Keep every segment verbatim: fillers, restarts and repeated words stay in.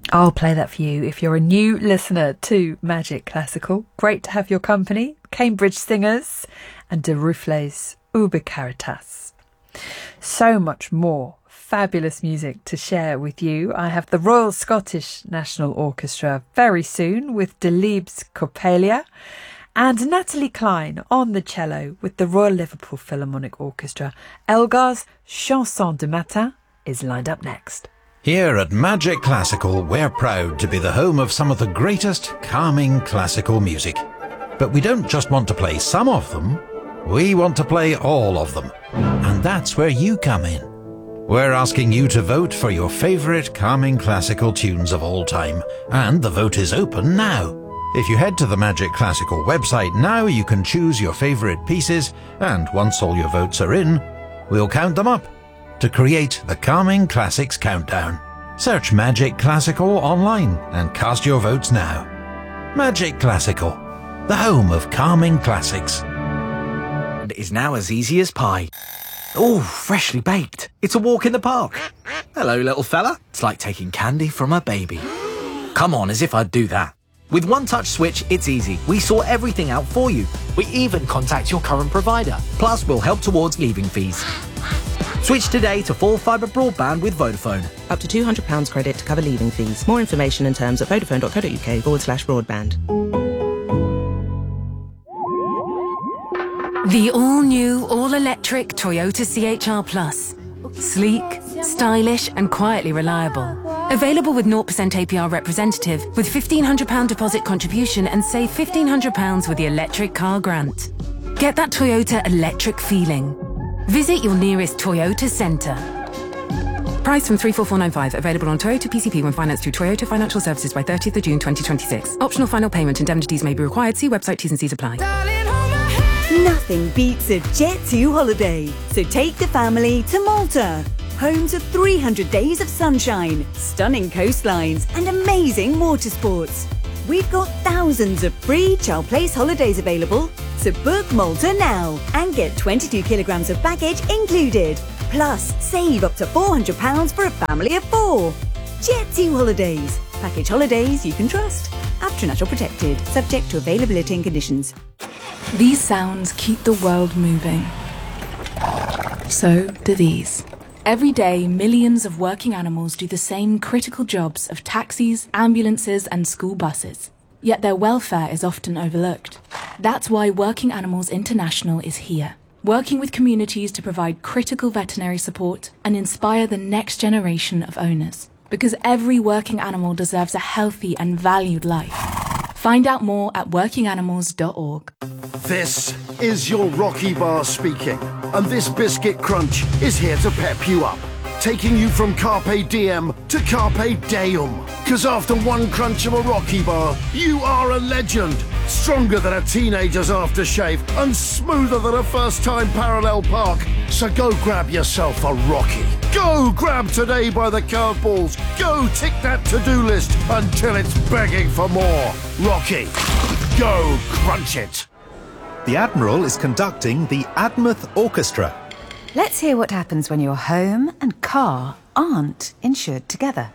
I'll play that for you if you're a new listener to Magic Classical. Great to have your company. Cambridge Singers and De Ruffles Uber Caritas. So much more fabulous music to share with you. I have the Royal Scottish National Orchestra very soon with Delibes Coppelia, and Natalie Klein on the cello with the Royal Liverpool Philharmonic Orchestra. Elgar's Chanson du Matin is lined up next. Here at Magic Classical, we're proud to be the home of some of the greatest calming classical music. But we don't just want to play some of them, we want to play all of them. And that's where you come in. We're asking you to vote for your favourite calming classical tunes of all time, and the vote is open now. If you head to the Magic Classical website now, you can choose your favourite pieces, and once all your votes are in, we'll count them up to create the Calming Classics Countdown. Search Magic Classical online and cast your votes now. Magic Classical, the home of calming classics. It is now as easy as pie. Oh, freshly baked. It's a walk in the park. Hello, little fella. It's like taking candy from a baby. Come on, as if I'd do that. With One Touch Switch, it's easy. We sort everything out for you. We even contact your current provider. Plus, we'll help towards leaving fees. Switch today to full fibre broadband with Vodafone. Up to two hundred pounds credit to cover leaving fees. More information and terms at vodafone.co.uk forward slash broadband. The all-new, all-electric Toyota C H R Plus. Sleek, stylish and quietly reliable. Available with zero percent A P R representative with fifteen hundred pounds deposit contribution and save fifteen hundred pounds with the electric car grant. Get that Toyota electric feeling. Visit your nearest Toyota centre. Price from three four four nine five. Available on Toyota P C P when financed through Toyota Financial Services by thirtieth of June twenty twenty-six. Optional final payment indemnities may be required. See website T's and C's apply. Nothing beats a Jet two holiday. So take the family to Malta. Home to three hundred days of sunshine, stunning coastlines and amazing water sports. We've got thousands of free Chow Place holidays available. So book Malta now and get twenty-two kilograms of baggage included. Plus, save up to four hundred pounds for a family of four. Jet two Holidays. Package holidays you can trust. After National Protected. Subject to availability and conditions. These sounds keep the world moving. So do these. Every day, millions of working animals do the same critical jobs of taxis, ambulances, and school buses. Yet their welfare is often overlooked. That's why Working Animals International is here, working with communities to provide critical veterinary support and inspire the next generation of owners. Because every working animal deserves a healthy and valued life. Find out more at working animals dot org. This is your Rocky Bar speaking, and this biscuit crunch is here to pep you up, taking you from Carpe Diem to Carpe Deum. Cause after one crunch of a Rocky Bar, you are a legend. Stronger than a teenager's aftershave and smoother than a first-time parallel park. So go grab yourself a Rocky. Go grab today by the curve balls. Go tick that to-do list until it's begging for more. Rocky, go crunch it. The Admiral is conducting the Admouth Orchestra. Let's hear what happens when your home and car aren't insured together.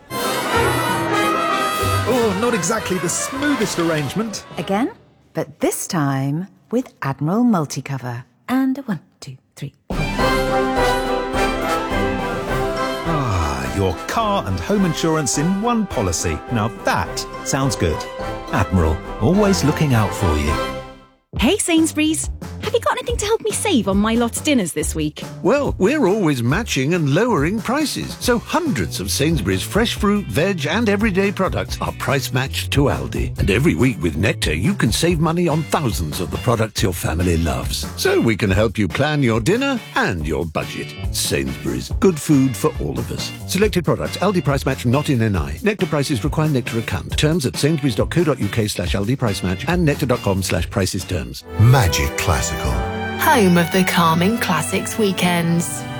Oh, not exactly the smoothest arrangement. Again, but this time with Admiral Multicover. And a one, two, three. Ah, your car and home insurance in one policy. Now that sounds good. Admiral, always looking out for you. Hey Sainsbury's, have you got anything to help me save on my lot's dinners this week? Well, we're always matching and lowering prices, so hundreds of Sainsbury's fresh fruit, veg and everyday products are price matched to Aldi. And every week with Nectar, you can save money on thousands of the products your family loves. So we can help you plan your dinner and your budget. Sainsbury's, good food for all of us. Selected products, Aldi price match not in N I. Nectar prices require Nectar account. Terms at sainsburys.co.uk slash Aldi price match and nectar.com slash prices terms. Magic Classical. Home of the calming classics weekends.